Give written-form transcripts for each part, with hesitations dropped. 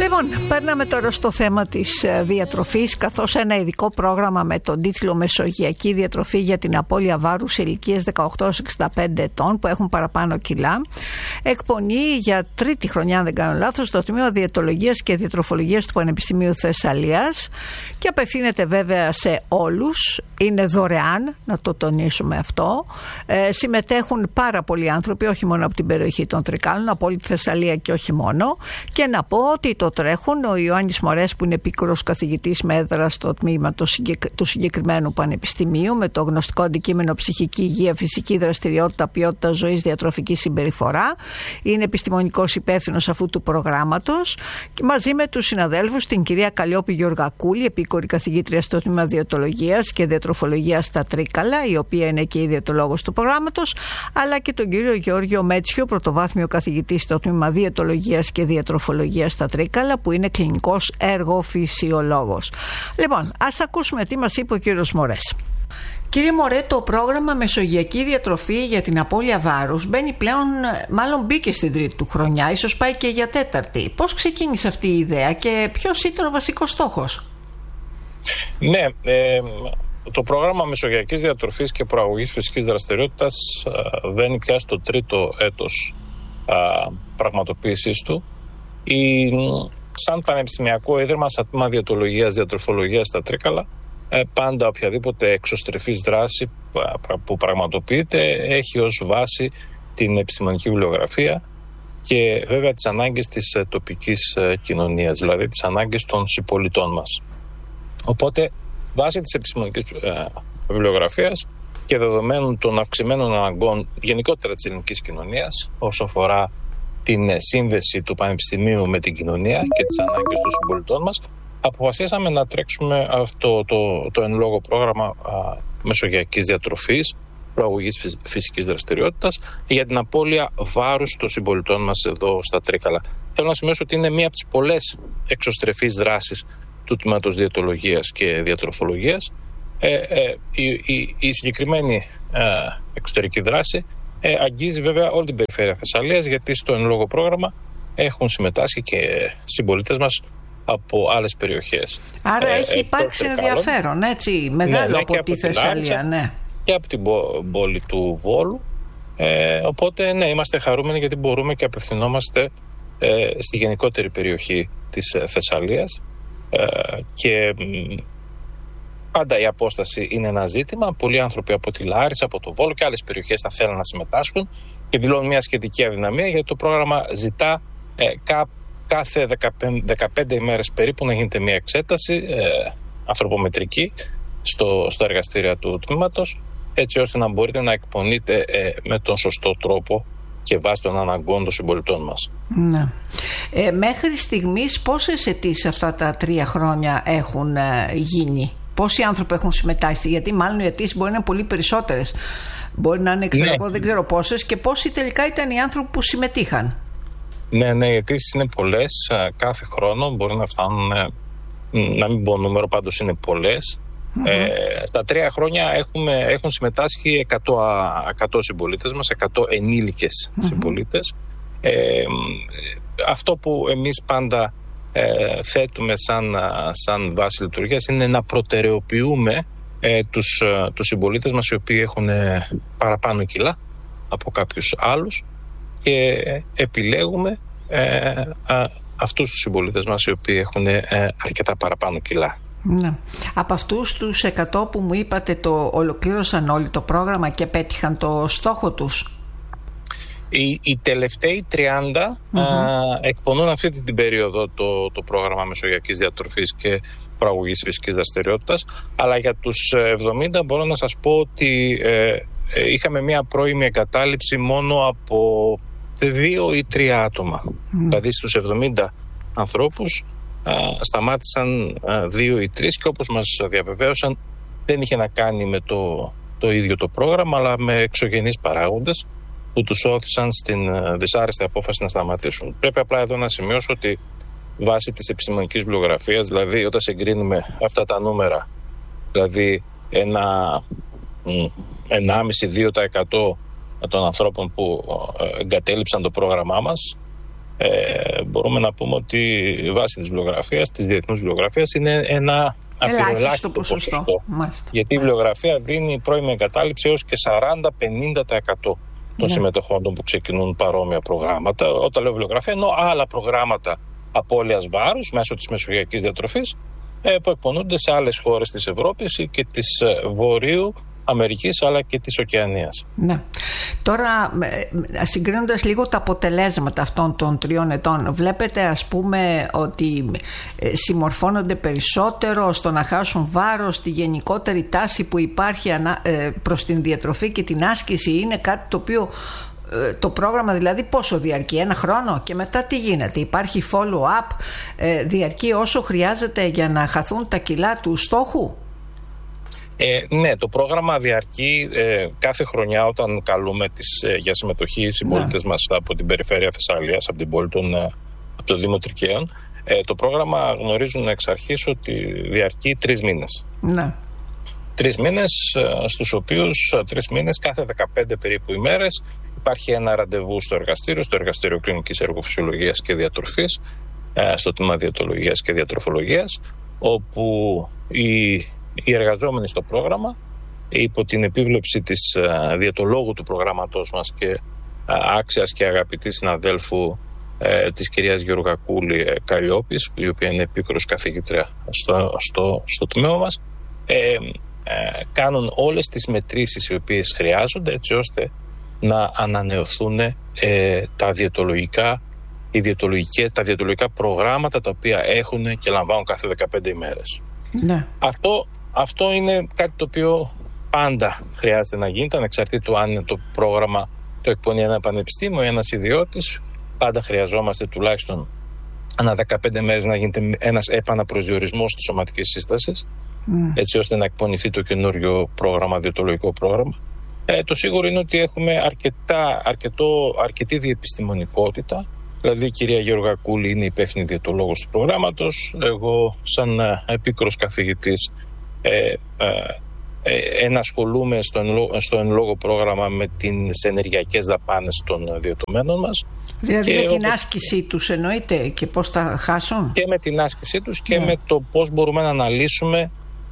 Λοιπόν, περνάμε τώρα στο θέμα της διατροφής, καθώς ένα ειδικό πρόγραμμα με τον τίτλο Μεσογειακή Διατροφή για την απώλεια βάρους σε ηλικίες 18-65 ετών που έχουν παραπάνω κιλά εκπονεί για τρίτη χρονιά, αν δεν κάνω λάθος, το Τμήμα Διαιτολογίας και Διατροφολογίας του Πανεπιστημίου Θεσσαλίας και απευθύνεται βέβαια σε όλους. Είναι δωρεάν, να το τονίσουμε αυτό. Συμμετέχουν πάρα πολλοί άνθρωποι, όχι μόνο από την περιοχή των Τρικάλων, από όλη τη Θεσσαλία και όχι μόνο. Και να πω ότι το τρέχουν ο Ιωάννης Μορές, που είναι επίκουρος καθηγητής με έδρα στο τμήμα του συγκεκριμένου πανεπιστημίου, με το γνωστικό αντικείμενο ψυχική υγεία, φυσική δραστηριότητα, ποιότητα ζωής, διατροφική συμπεριφορά. Είναι επιστημονικός υπεύθυνος αυτού του προγράμματος, και μαζί με τους συναδέλφους, την κυρία Καλλιόπη Γεωργακούλη, επίκουρη καθηγήτρια στο τμήμα διαιτολογίας και διατροφολογίας στα Τρίκαλα, η οποία είναι και η διαιτολόγος του προγράμματος, αλλά και τον κύριο Γεώργιο Μέτσιο, πρωτοβάθμιο καθηγητή στο τμήμα διαιτολογίας και διατροφολογίας στα Τρίκαλα, που είναι κλινικός εργοφυσιολόγος. Λοιπόν, ας ακούσουμε τι μας είπε ο κύριος Μορές. Κύριε Μορέ, το πρόγραμμα Μεσογειακή Διατροφή για την απώλεια βάρους μπαίνει πλέον, μάλλον μπήκε στην τρίτη του χρονιά, ίσως πάει και για τέταρτη. Πώς ξεκίνησε αυτή η ιδέα και ποιος ήταν ο βασικός στόχος? Ναι, το πρόγραμμα Μεσογειακής Διατροφής και Προαγωγής Φυσικής Δραστηριότητας βαίνει πια στο τρίτο έτος πραγματοποίησής του. Σαν πανεπιστημιακό ίδρυμα, σαν τμήμα διαιτολογίας, διατροφολογίας στα Τρίκαλα, πάντα οποιαδήποτε εξωστρεφής δράση που πραγματοποιείται έχει ως βάση την επιστημονική βιβλιογραφία και βέβαια τις ανάγκες της τοπικής κοινωνίας, δηλαδή τις ανάγκες των συμπολιτών μας. Οπότε, βάσει της επιστημονικής βιβλιογραφίας και δεδομένων των αυξημένων αναγκών γενικότερα της ελληνικής κοινωνίας, όσο αφορά την σύνδεση του Πανεπιστημίου με την κοινωνία και τις ανάγκες των συμπολιτών μας, αποφασίσαμε να τρέξουμε αυτό το εν λόγω πρόγραμμα Μεσογειακής Διατροφής, Προαγωγής Φυσικής Δραστηριότητας για την απώλεια βάρους των συμπολιτών μας εδώ στα Τρίκαλα. Θέλω να σημειώσω ότι είναι μία από τις πολλές εξωστρεφείς δράσεις του Τμήματος Διαιτολογίας και Διατροφολογίας. Η συγκεκριμένη εξωτερική δράση αγγίζει βέβαια όλη την περιφέρεια Θεσσαλίας, γιατί στο εν λόγω πρόγραμμα έχουν συμμετάσχει και συμπολίτες μας από άλλες περιοχές. Άρα έχει υπάρξει ενδιαφέρον, έτσι, μεγάλο από τη Θεσσαλία, ναι. Και από την πόλη του Βόλου. Οπότε, ναι, είμαστε χαρούμενοι γιατί μπορούμε και απευθυνόμαστε στη γενικότερη περιοχή της Θεσσαλίας και πάντα η απόσταση είναι ένα ζήτημα. Πολλοί άνθρωποι από τη Λάρισα, από το Βόλο και άλλες περιοχές θα θέλουν να συμμετάσχουν και δηλώνουν μια σχετική αδυναμία, γιατί το πρόγραμμα ζητά κάθε 15 ημέρες περίπου να γίνεται μια εξέταση ανθρωπομετρική στα εργαστήρια του τμήματος, έτσι ώστε να μπορείτε να εκπονείτε με τον σωστό τρόπο και βάσει των αναγκών των συμπολιτών μας. Ναι. Μέχρι στιγμής πόσες αιτήσεις αυτά τα 3 χρόνια έχουν γίνει? Πόσοι άνθρωποι έχουν συμμετάσχει? Γιατί μάλλον οι αιτήσεις μπορεί να είναι πολύ περισσότερες. Μπορεί να είναι, δεν ξέρω πόσες. Και πόσοι τελικά ήταν οι άνθρωποι που συμμετείχαν? Ναι, οι αιτήσεις είναι πολλές. Κάθε χρόνο μπορεί να φτάνουν, να μην πω νούμερο, πάντως είναι πολλές. Στα 3 χρόνια έχουν συμμετάσχει 100 συμπολίτες μας, 100 ενήλικες συμπολίτες. Αυτό που εμείς πάντα θέτουμε σαν βάση λειτουργίας είναι να προτεραιοποιούμε τους συμπολίτες μας οι οποίοι έχουν παραπάνω κιλά από κάποιους άλλους και επιλέγουμε αυτούς τους συμπολίτες μας οι οποίοι έχουν αρκετά παραπάνω κιλά. Ναι. Από αυτούς τους 100 που μου είπατε, το ολοκλήρωσαν όλοι το πρόγραμμα και πέτυχαν το στόχο τους? Οι τελευταίοι 30 εκπονούν αυτή την περίοδο το πρόγραμμα Μεσογειακής Διατροφής και Προαγωγής Φυσικής Δραστηριότητας, αλλά για τους 70 μπορώ να σας πω ότι είχαμε μια πρώιμη εγκατάλειψη μόνο από 2 ή 3 άτομα. Δηλαδή στους 70 ανθρώπους σταμάτησαν 2 ή 3 και όπως μας διαβεβαίωσαν δεν είχε να κάνει με το ίδιο το πρόγραμμα, αλλά με εξωγενείς παράγοντες που τους όθησαν στην δυσάρεστη απόφαση να σταματήσουν. Πρέπει απλά εδώ να σημειώσω ότι βάσει της επιστημονικής βιβλιογραφίας, δηλαδή όταν συγκρίνουμε αυτά τα νούμερα, δηλαδή 1,5-2% των ανθρώπων που εγκατέλειψαν το πρόγραμμά μας μπορούμε να πούμε ότι βάσει της βιβλιογραφίας, της διεθνούς βιβλιογραφίας, είναι ένα απειροελάχιστο ποσοστό. Γιατί η βιβλιογραφία δίνει πρώιμη εγκατάλειψη έως και 40-50% των συμμετοχών που ξεκινούν παρόμοια προγράμματα. Όταν λέω βιβλιογραφία, εννοώ άλλα προγράμματα απώλειας βάρους μέσω της μεσογειακής διατροφής που εκπονούνται σε άλλες χώρες της Ευρώπης και της Βορείου Αμερικής, αλλά και της Οκεανίας. Ναι. Τώρα, συγκρίνοντας λίγο τα αποτελέσματα αυτών των 3 ετών, βλέπετε ας πούμε ότι συμμορφώνονται περισσότερο στο να χάσουν βάρος, τη γενικότερη τάση που υπάρχει προς την διατροφή και την άσκηση? Είναι κάτι το οποίο το πρόγραμμα δηλαδή πόσο διαρκεί, 1 χρόνο, και μετά τι γίνεται? Υπάρχει follow-up, διαρκεί όσο χρειάζεται για να χαθούν τα κιλά του στόχου? Ναι, το πρόγραμμα διαρκεί κάθε χρονιά όταν καλούμε για συμμετοχή συμπολίτες μας από την περιφέρεια Θεσσαλίας, από την πόλη από το Δήμο Τρικαίων. Το πρόγραμμα γνωρίζουν εξ αρχής ότι διαρκεί 3 μήνες. Ναι. 3 μήνες, στους οποίους 3 μήνες κάθε 15 περίπου ημέρες υπάρχει ένα ραντεβού στο εργαστήριο κλινικής εργοφυσιολογίας και διατροφής, στο τμήμα διαιτολογίας και διατροφολογίας, όπου οι εργαζόμενοι στο πρόγραμμα, υπό την επίβλεψη της διαιτολόγου του προγράμματός μας και άξιας και αγαπητής συναδέλφου της κυρίας Γεωργακούλη Καλλιόπης, η οποία είναι επίκρος καθηγήτρια στο τμήμα μας, κάνουν όλες τις μετρήσεις οι οποίες χρειάζονται έτσι ώστε να ανανεωθούν τα διαιτολογικά προγράμματα τα οποία έχουν και λαμβάνουν κάθε 15 ημέρες. Ναι. Αυτό είναι κάτι το οποίο πάντα χρειάζεται να γίνεται, ανεξαρτήτου αν είναι το πρόγραμμα το εκπονεί ένα πανεπιστήμιο ή ένας ιδιώτης. Πάντα χρειαζόμαστε τουλάχιστον ανά 15 μέρες να γίνεται ένας επαναπροσδιορισμός της σωματικής σύστασης, έτσι ώστε να εκπονηθεί το καινούριο πρόγραμμα, διαιτολογικό πρόγραμμα. Το σίγουρο είναι ότι έχουμε αρκετή διεπιστημονικότητα. Δηλαδή η κυρία Γεωργακούλη είναι υπεύθυνη διαιτολόγος του προγράμματος. Εγώ σαν επίκρος καθηγητής ενασχολούμαι στο εν λόγω πρόγραμμα με τις ενεργειακές δαπάνες των διαιτωμένων μας. Δηλαδή με την άσκησή τους εννοείται, και πώς θα χάσουν? Και με την άσκησή τους και με το πώς μπορούμε να αναλύσουμε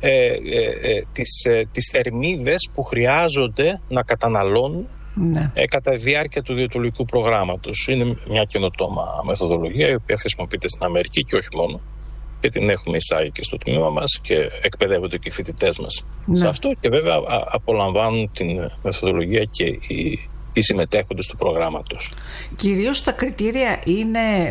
τις θερμίδες που χρειάζονται να καταναλώνουν κατά τη διάρκεια του διαιτολογικού προγράμματος. Είναι μια καινοτόμα μεθοδολογία η οποία χρησιμοποιείται στην Αμερική και όχι μόνο, και την έχουμε εισάγει και στο τμήμα μας και εκπαιδεύονται και οι φοιτητές μας σε αυτό, και βέβαια απολαμβάνουν την μεθοδολογία και οι συμμετέχοντες του προγράμματος. Κυρίως τα κριτήρια είναι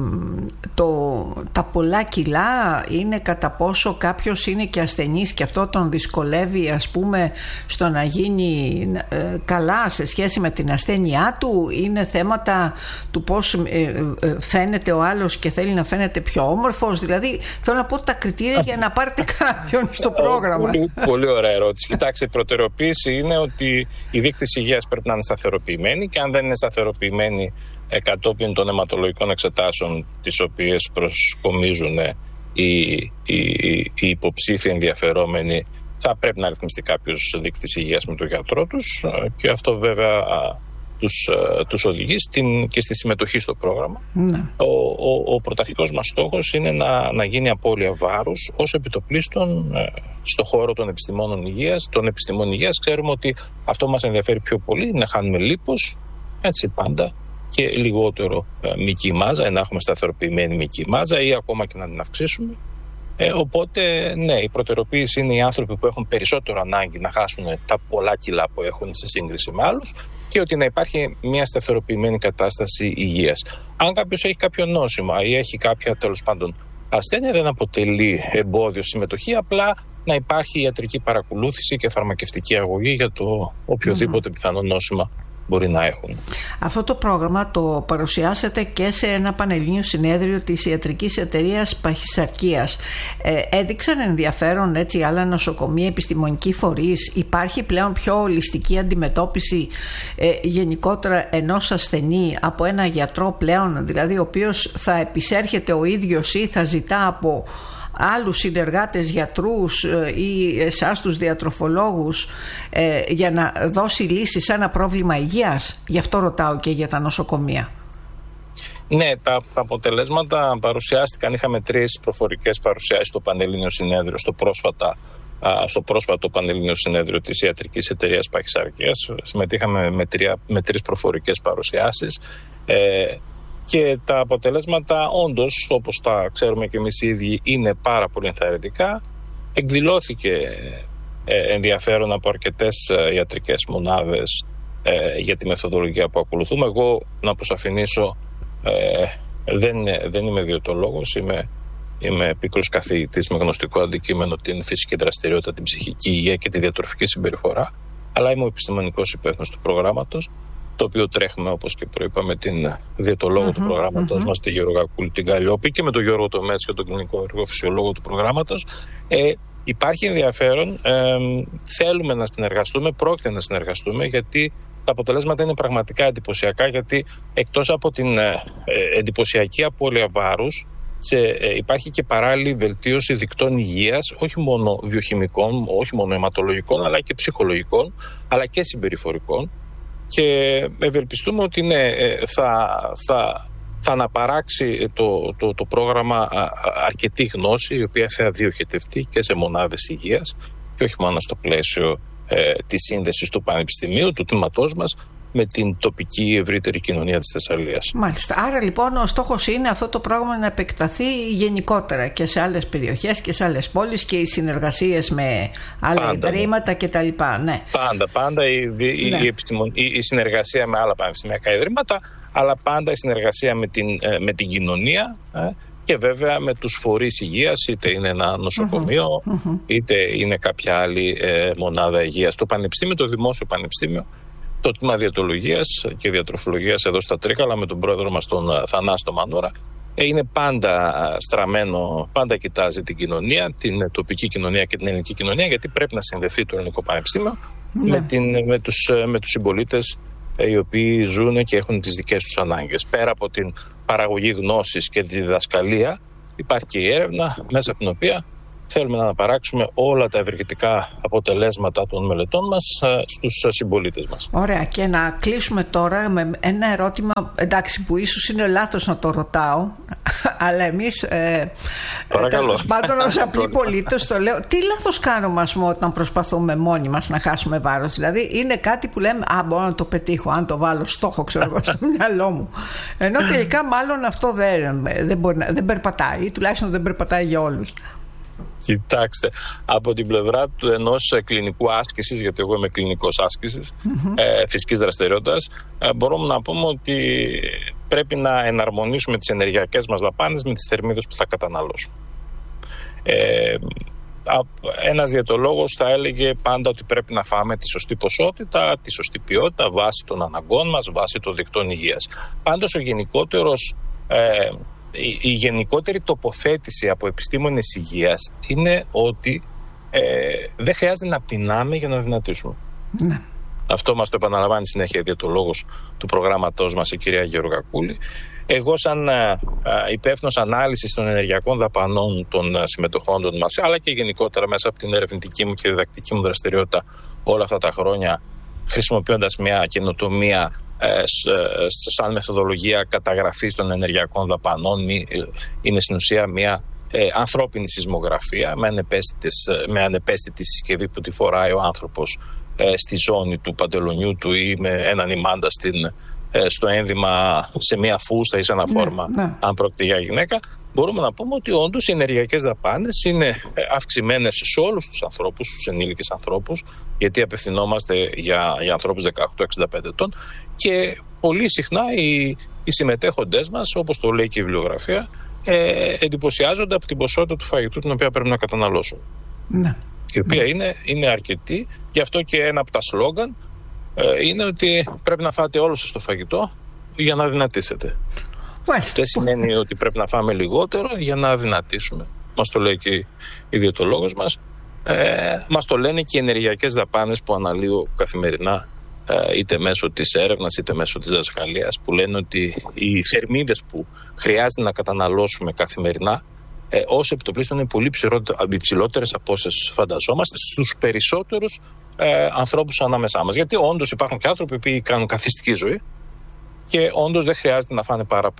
τα πολλά κιλά, είναι κατά πόσο κάποιος είναι και ασθενής και αυτό τον δυσκολεύει ας πούμε στο να γίνει καλά σε σχέση με την ασθένειά του? Είναι θέματα του πώς φαίνεται ο άλλος και θέλει να φαίνεται πιο όμορφος? Δηλαδή θέλω να πω τα κριτήρια για να πάρετε κάποιον στο πρόγραμμα. Πολύ ωραία ερώτηση. Κοιτάξτε, η προτεραιοποίηση είναι ότι οι δείκτες υγείας πρέπει να είναι σταθεροποιημένοι, και αν δεν είναι σταθεροποιημένοι κατόπιν των αιματολογικών εξετάσεων τις οποίες προσκομίζουν οι υποψήφοι ενδιαφερόμενοι, θα πρέπει να ρυθμιστεί κάποιος δείκτης υγείας με τον γιατρό τους, και αυτό βέβαια τους οδηγεί και στη συμμετοχή στο πρόγραμμα. Ο πρωταρχικός μας στόχος είναι να γίνει απώλεια βάρους ως επιτοπλίστων στο χώρο των επιστημόνων υγείας. Των επιστημών υγείας ξέρουμε ότι αυτό μας ενδιαφέρει πιο πολύ, να χάνουμε λίπος, έτσι πάντα, και λιγότερο μυϊκή μάζα, να έχουμε σταθεροποιημένη μυϊκή μάζα ή ακόμα και να την αυξήσουμε. Οπότε, ναι, η προτεραιοποίηση είναι οι άνθρωποι που έχουν περισσότερο ανάγκη να χάσουν τα πολλά κιλά που έχουν σε σύγκριση με άλλους, και ότι να υπάρχει μια σταθεροποιημένη κατάσταση υγείας. Αν κάποιος έχει κάποιο νόσημα ή έχει κάποια τέλος πάντων ασθένεια, δεν αποτελεί εμπόδιο συμμετοχή, απλά να υπάρχει ιατρική παρακολούθηση και φαρμακευτική αγωγή για το οποιοδήποτε πιθανό νόσημα μπορεί να έχουν. Αυτό το πρόγραμμα το παρουσιάσατε και σε ένα πανελλήνιο συνέδριο της Ιατρικής Εταιρείας Παχυσαρκίας. Έδειξαν ενδιαφέρον έτσι άλλα νοσοκομεία, επιστημονικοί φορείς? Υπάρχει πλέον πιο ολιστική αντιμετώπιση γενικότερα ενός ασθενή από ένα γιατρό πλέον, δηλαδή ο οποίος θα επισέρχεται ο ίδιος ή θα ζητά από άλλους συνεργάτες γιατρούς ή εσάς τους διατροφολόγους για να δώσει λύση σε ένα πρόβλημα υγείας? Γι' αυτό ρωτάω και για τα νοσοκομεία. Ναι, τα αποτελέσματα παρουσιάστηκαν. Είχαμε 3 προφορικές παρουσιάσεις στο Πανελλήνιο Συνέδριο, στο πρόσφατο Πανελλήνιο Συνέδριο της Ιατρικής Εταιρείας Παχυσαρκίας. Συμμετείχαμε με 3 προφορικές παρουσιάσεις και τα αποτελέσματα όντως, όπως τα ξέρουμε και εμείς οι ίδιοι, είναι πάρα πολύ ενθαρρυντικά. Εκδηλώθηκε ενδιαφέρον από αρκετές ιατρικές μονάδες για τη μεθοδολογία που ακολουθούμε. Εγώ, να αποσαφηνίσω, δεν είμαι ιδιωτολόγος, είμαι επίκρος καθηγητής με γνωστικό αντικείμενο την φυσική δραστηριότητα, την ψυχική υγεία και τη διατροφική συμπεριφορά, αλλά είμαι ο επιστημονικός υπεύθυνος του προγράμματος, το οποίο τρέχουμε, όπως και προείπαμε, την διαιτολόγο του προγράμματος μας, τη Γιώργο Γακούλη, την Καλλιόπη, και με τον Γιώργο Τομέτσιο, τον κλινικό εργοφυσιολόγο του προγράμματος. Υπάρχει ενδιαφέρον, θέλουμε να συνεργαστούμε, πρόκειται να συνεργαστούμε, γιατί τα αποτελέσματα είναι πραγματικά εντυπωσιακά, γιατί εκτός από την εντυπωσιακή απώλεια βάρους, υπάρχει και παράλληλη βελτίωση δικτών υγείας, όχι μόνο βιοχημικών, όχι μόνο αιματολογικών, αλλά και ψυχολογικών, αλλά και συμπεριφορικών. Και ευελπιστούμε ότι θα αναπαράξει το πρόγραμμα αρκετή γνώση, η οποία θα διοχετευτεί και σε μονάδες υγείας και όχι μόνο στο πλαίσιο της σύνδεσης του Πανεπιστημίου, του τμήματός μας, με την τοπική ευρύτερη κοινωνία της Θεσσαλίας. Μάλιστα. Άρα λοιπόν ο στόχος είναι αυτό το πρόγραμμα να επεκταθεί γενικότερα και σε άλλες περιοχές και σε άλλες πόλεις, και οι συνεργασίες με άλλα ιδρύματα κτλ. Ναι. Πάντα η συνεργασία με άλλα πανεπιστημιακά ιδρύματα, αλλά πάντα η συνεργασία με την κοινωνία και βέβαια με τους φορείς υγείας, είτε είναι ένα νοσοκομείο, είτε είναι κάποια άλλη μονάδα υγείας. Το πανεπιστήμιο, το δημόσιο πανεπιστήμιο, το τμήμα διαιτολογίας και διατροφολογίας εδώ στα Τρίκαλα, με τον πρόεδρο μας τον Θανάστο Μανώρα, είναι πάντα στραμμένο, πάντα κοιτάζει την κοινωνία, την τοπική κοινωνία και την ελληνική κοινωνία, γιατί πρέπει να συνδεθεί το ελληνικό πανεπιστήμιο με τους συμπολίτες οι οποίοι ζουν και έχουν τις δικές τους ανάγκες. Πέρα από την παραγωγή γνώσης και τη διδασκαλία, υπάρχει και η έρευνα, μέσα από την οποία θέλουμε να αναπαράξουμε όλα τα ευεργετικά αποτελέσματα των μελετών μας στους συμπολίτες μας. Ωραία, και να κλείσουμε τώρα με ένα ερώτημα, εντάξει, που ίσως είναι λάθος να το ρωτάω, αλλά εμείς τέλος πάντων ως απλοί πολίτες το λέω. Τι λάθος κάνουμε, ας πούμε, όταν προσπαθούμε μόνοι μας να χάσουμε βάρος? Δηλαδή είναι κάτι που λέμε, μπορώ να το πετύχω αν το βάλω στόχο, ξέρω εγώ, στο μυαλό μου, ενώ τελικά μάλλον αυτό δεν περπατάει, ή τουλάχιστον δεν περπατάει για όλους. Κοιτάξτε, από την πλευρά του ενός κλινικού άσκησης, γιατί εγώ είμαι κλινικός άσκησης φυσικής δραστηριότητας, μπορούμε να πούμε ότι πρέπει να εναρμονίσουμε τις ενεργειακές μας δαπάνες με τις θερμίδες που θα καταναλώσουμε. Ένας διαιτολόγος θα έλεγε πάντα ότι πρέπει να φάμε τη σωστή ποσότητα, τη σωστή ποιότητα, βάσει των αναγκών μας, βάσει των δικτών υγείας. Πάντως η γενικότερη τοποθέτηση από επιστήμονες υγείας είναι ότι δεν χρειάζεται να πεινάμε για να δυνατήσουμε. Ναι. Αυτό μας το επαναλαμβάνει συνέχεια η διαιτολόγος του προγράμματός μας, η κυρία Γιώργο Γακούλη. Εγώ, σαν υπεύθυνος ανάλυσης των ενεργειακών δαπανών των συμμετοχόντων μας, αλλά και γενικότερα μέσα από την ερευνητική μου και διδακτική μου δραστηριότητα όλα αυτά τα χρόνια, χρησιμοποιώντας μια καινοτομία σαν μεθοδολογία καταγραφής των ενεργειακών δαπανών, είναι στην ουσία μια ανθρώπινη σεισμογραφία με ανεπαίσθητη συσκευή που τη φοράει ο άνθρωπος στη ζώνη του παντελονιού του ή με έναν ημάντα στο ένδυμα, σε μια φούστα ή σε ένα φόρμα, αν πρόκειται για γυναίκα. Μπορούμε να πούμε ότι όντως οι ενεργειακές δαπάνες είναι αυξημένες σε όλους τους ανθρώπους, στους ενήλικες ανθρώπους, γιατί απευθυνόμαστε για ανθρώπους 18-65 ετών, και πολύ συχνά οι συμμετέχοντές μας, όπως το λέει και η βιβλιογραφία, εντυπωσιάζονται από την ποσότητα του φαγητού την οποία πρέπει να καταναλώσουν. Ναι. Η οποία είναι αρκετή. Γι' αυτό και ένα από τα σλόγγαν είναι ότι πρέπει να φάτε όλο σας το φαγητό για να δυνατήσετε. Δεν σημαίνει ότι πρέπει να φάμε λιγότερο για να δυνατήσουμε. Μας το λέει και η διαιτολόγος μας. Μας το λένε και οι ενεργειακές δαπάνες που αναλύω καθημερινά, είτε μέσω της έρευνας είτε μέσω της δασκαλίας, που λένε ότι οι θερμίδες που χρειάζεται να καταναλώσουμε καθημερινά ως επιτοπλίστων είναι πολύ υψηλότερες από όσες φανταζόμαστε στους περισσότερους ανθρώπους ανάμεσά μας. Γιατί όντως υπάρχουν και άνθρωποι που κάνουν καθιστική ζωή και όντως δεν χρειάζεται να φάνε πάρα πολύ.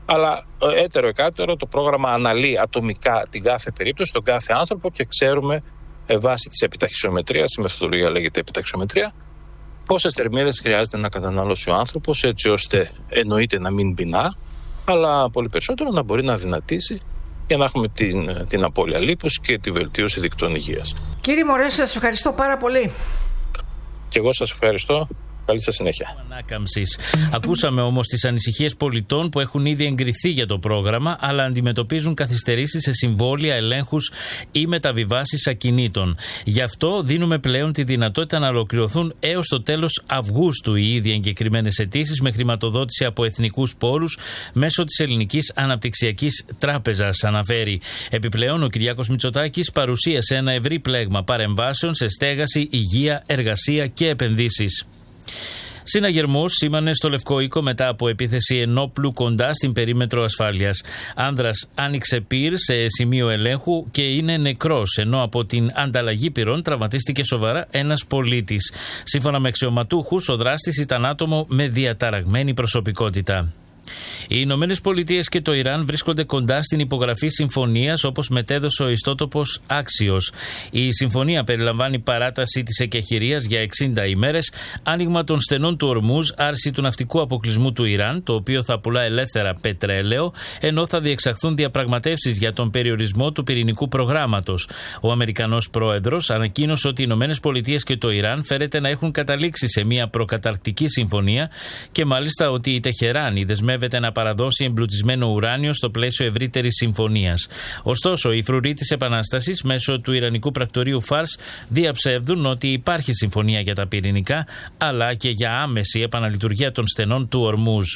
Αλλά έτερο εκάτερο το πρόγραμμα αναλύει ατομικά την κάθε περίπτωση, τον κάθε άνθρωπο και ξέρουμε βάσει της επιταχυσιομετρίας, η μεθοδολογία λέγεται επιταχυσιομετρία, πόσες θερμίδες χρειάζεται να καταναλώσει ο άνθρωπος, έτσι ώστε εννοείται να μην πεινά, αλλά πολύ περισσότερο να μπορεί να δυνατήσει για να έχουμε την απώλεια λίπους και τη βελτίωση δικτών υγείας. Κύριε Μορέ, σας ευχαριστώ πάρα πολύ. Και εγώ σας ευχαριστώ. Καλή σας συνέχεια. Ανάκαμψης. Ακούσαμε όμως τις ανησυχίες πολιτών που έχουν ήδη εγκριθεί για το πρόγραμμα, αλλά αντιμετωπίζουν καθυστερήσεις σε συμβόλαια, ελέγχους ή μεταβιβάσεις ακινήτων. Γι' αυτό δίνουμε πλέον τη δυνατότητα να ολοκληρωθούν έως το τέλος Αυγούστου οι ήδη εγκεκριμένες αιτήσεις με χρηματοδότηση από εθνικούς πόρους μέσω της Ελληνικής Αναπτυξιακής Τράπεζας, αναφέρει. Επιπλέον, ο Κυριάκος Μητσοτάκης παρουσίασε ένα ευρύ πλέγμα παρεμβάσεων σε στέγαση, υγεία, εργασία και επενδύσεις. Συναγερμούς σήμανε στο Λευκό Οίκο μετά από επίθεση ενόπλου κοντά στην περίμετρο ασφάλειας. Άνδρας άνοιξε πυρ σε σημείο ελέγχου και είναι νεκρός, ενώ από την ανταλλαγή πυρών τραυματίστηκε σοβαρά ένας πολίτης. Σύμφωνα με αξιωματούχους, ο δράστης ήταν άτομο με διαταραγμένη προσωπικότητα. Οι Ηνωμένες Πολιτείες και το Ιράν βρίσκονται κοντά στην υπογραφή συμφωνίας, όπως μετέδωσε ο ιστότοπος Axios. Η συμφωνία περιλαμβάνει παράταση της εκεχηρίας για 60 ημέρες, άνοιγμα των στενών του Ορμούζ, άρση του ναυτικού αποκλεισμού του Ιράν, το οποίο θα πουλά ελεύθερα πετρέλαιο, ενώ θα διεξαχθούν διαπραγματεύσεις για τον περιορισμό του πυρηνικού προγράμματος. Ο Αμερικανός πρόεδρος ανακοίνωσε ότι οι Ηνωμένες Πολιτείες και το Ιράν φέρεται να έχουν καταλήξει σε μια προκαταρκτική συμφωνία και μάλιστα ότι η Τεχεράνη δεσμεύεται να παραδώσει εμπλουτισμένο ουράνιο στο πλαίσιο ευρύτερης συμφωνίας. Ωστόσο, οι φρουροί της Επανάστασης μέσω του Ιρανικού πρακτορείου Φάρς διαψεύδουν ότι υπάρχει συμφωνία για τα πυρηνικά, αλλά και για άμεση επαναλειτουργία των στενών του Ορμούζ.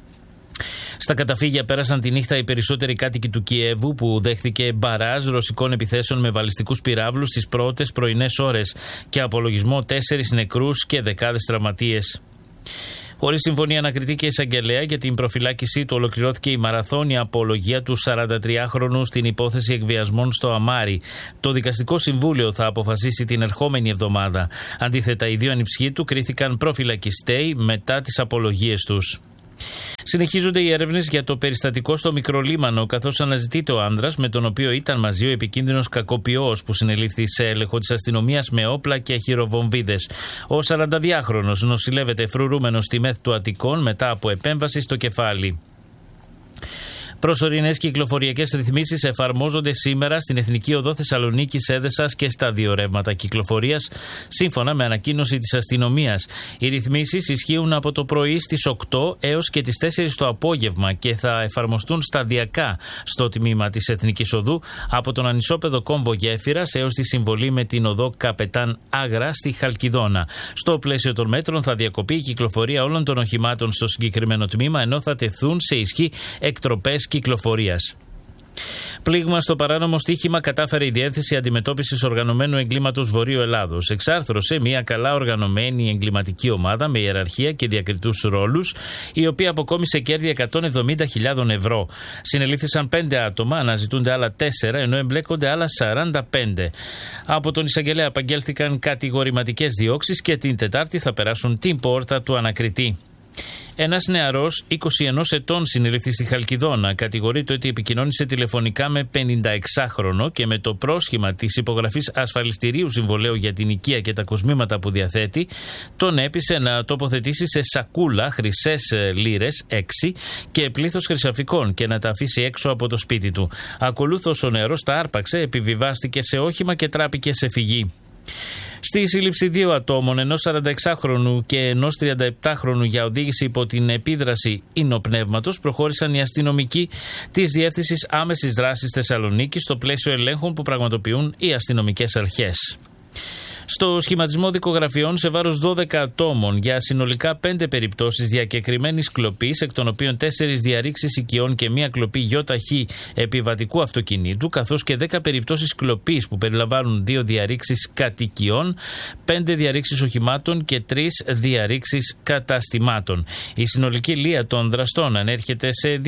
Στα καταφύγια πέρασαν τη νύχτα οι περισσότεροι κάτοικοι του Κιέβου, που δέχθηκε μπαράζ ρωσικών επιθέσεων με βαλιστικούς πυράβλους στις πρώτες πρωινές ώρες και απολογισμό 4 νεκρούς και δεκάδες τραυματίες. Χωρίς συμφωνία ανακριτή και εισαγγελέα για την προφυλάκησή του, ολοκληρώθηκε η μαραθώνια απολογία του 43χρονου στην υπόθεση εκβιασμών στο Αμάρι. Το Δικαστικό Συμβούλιο θα αποφασίσει την ερχόμενη εβδομάδα. Αντίθετα, οι δύο ανιψιοί του κρίθηκαν προφυλακιστέοι μετά τις απολογίες τους. Συνεχίζονται οι έρευνες για το περιστατικό στο Μικρολίμανο, καθώς αναζητείται ο άνδρας με τον οποίο ήταν μαζί ο επικίνδυνος κακοποιός που συνελήφθη σε έλεγχο της αστυνομίας με όπλα και χειροβομβίδες. Ο 42χρονος νοσηλεύεται φρουρούμενος στη ΜΕΘ του Αττικών μετά από επέμβαση στο κεφάλι. Προσωρινές κυκλοφοριακές ρυθμίσεις εφαρμόζονται σήμερα στην Εθνική Οδό Θεσσαλονίκης Έδεσας και στα δύο ρεύματα κυκλοφορίας, σύμφωνα με ανακοίνωση της αστυνομίας. Οι ρυθμίσεις ισχύουν από το πρωί στις 8 έως και τις 4 το απόγευμα και θα εφαρμοστούν σταδιακά στο τμήμα της Εθνικής Οδού από τον ανισόπεδο κόμβο Γέφυρας έως τη συμβολή με την οδό Καπετάν Άγρα στη Χαλκιδόνα. Στο πλαίσιο των μέτρων θα διακοπεί η κυκλοφορία όλων των οχημάτων στο συγκεκριμένο τμήμα, ενώ θα τεθούν σε ισχύ εκτροπές κυκλοφορίας. Πλήγμα στο παράνομο στοίχημα κατάφερε η Διεύθυνση Αντιμετώπισης Οργανωμένου Εγκλήματος Βορείου Ελλάδος. Εξάρθρωσε μια καλά οργανωμένη εγκληματική ομάδα με ιεραρχία και διακριτούς ρόλους, η οποία αποκόμισε κέρδη 170.000 ευρώ. Συνελήφθησαν 5 άτομα, αναζητούνται άλλα 4, ενώ εμπλέκονται άλλα 45. Από τον εισαγγελέα απαγγέλθηκαν κατηγορηματικές διώξεις και την Τετάρτη θα περάσουν την πόρτα του ανακριτή. Ένας νεαρός 21 ετών συνελήφθη στη Χαλκιδόνα. Κατηγορείται ότι επικοινώνησε τηλεφωνικά με 56χρονο και με το πρόσχημα της υπογραφής ασφαλιστηρίου συμβολέου για την οικία και τα κοσμήματα που διαθέτει, τον έπεισε να τοποθετήσει σε σακούλα χρυσές λίρες 6 και πλήθος χρυσαφικών και να τα αφήσει έξω από το σπίτι του. Ακολούθως ο νεαρός τα άρπαξε, επιβιβάστηκε σε όχημα και τράπηκε σε φυγή. Στη σύλληψη 2 ατόμων, ενός 46χρονου και ενός 37χρονου για οδήγηση υπό την επίδραση ινοπνεύματος, προχώρησαν οι αστυνομικοί της Διεύθυνσης Άμεσης Δράσης Θεσσαλονίκης στο πλαίσιο ελέγχων που πραγματοποιούν οι αστυνομικές αρχές. Στο σχηματισμό δικογραφιών σε βάρος 12 ατόμων για συνολικά 5 περιπτώσεις διακεκριμένης κλοπής, εκ των οποίων 4 διαρρήξεις οικειών και 1 κλοπή ΙΧ επιβατικού αυτοκινήτου, καθώς και 10 περιπτώσεις κλοπής που περιλαμβάνουν 2 διαρρήξεις κατοικιών, 5 διαρρήξεις οχημάτων και 3 διαρρήξεις καταστημάτων. Η συνολική λία των δραστών ανέρχεται σε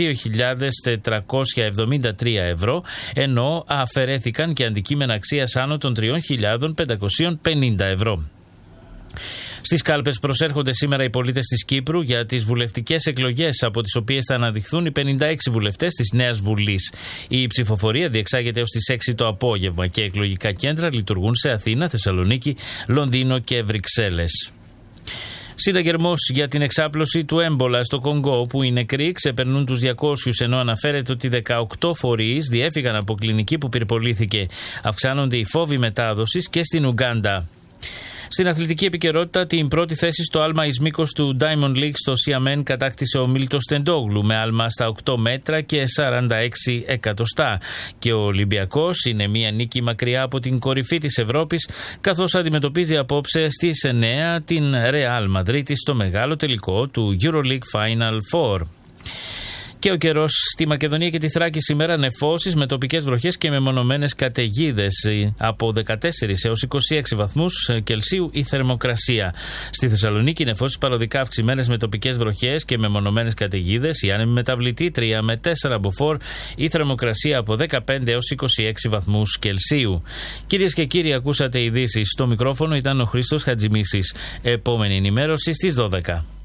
2.473 ευρώ, ενώ αφαιρέθηκαν και αντικείμενα αξίας άνω των 3.550 ευρώ. Στις κάλπες προσέρχονται σήμερα οι πολίτες της Κύπρου για τις βουλευτικές εκλογές, από τις οποίες θα αναδειχθούν οι 56 βουλευτές της Νέας Βουλής. Η ψηφοφορία διεξάγεται έως τις 6 το απόγευμα και εκλογικά κέντρα λειτουργούν σε Αθήνα, Θεσσαλονίκη, Λονδίνο και Βρυξέλλες. Συνταγερμός για την εξάπλωση του έμπολα στο Κονγκό, που οι νεκροί ξεπερνούν τους 200, ενώ αναφέρεται ότι 18 φορείς διέφυγαν από κλινική που πυρπολήθηκε. Αυξάνονται οι φόβοι μετάδοσης και στην Ουγκάντα. Στην αθλητική επικαιρότητα, την πρώτη θέση στο άλμα εις μήκος του Diamond League στο Σιαμέν κατάκτησε ο Μίλτος Τεντόγλου με άλμα στα 8 μέτρα και 46 εκατοστά. Και ο Ολυμπιακός είναι μία νίκη μακριά από την κορυφή της Ευρώπης, καθώς αντιμετωπίζει απόψε στις 9 την Real Madrid στο μεγάλο τελικό του EuroLeague Final Four. Και ο καιρός στη Μακεδονία και τη Θράκη σήμερα: νεφώσεις με τοπικές βροχές και μεμονωμένες καταιγίδες. Από 14 έως 26 βαθμούς Κελσίου η θερμοκρασία. Στη Θεσσαλονίκη νεφώσεις παροδικά αυξημένες με τοπικές βροχές και μεμονωμένες καταιγίδες. Η άνεμη μεταβλητή 3 με 4 μποφόρ. Η θερμοκρασία από 15 έως 26 βαθμούς Κελσίου. Κυρίες και κύριοι, ακούσατε ειδήσεις. Στο μικρόφωνο ήταν ο Χρήστος Χατζημίσης. Επόμενη ενημέρωση στις 12.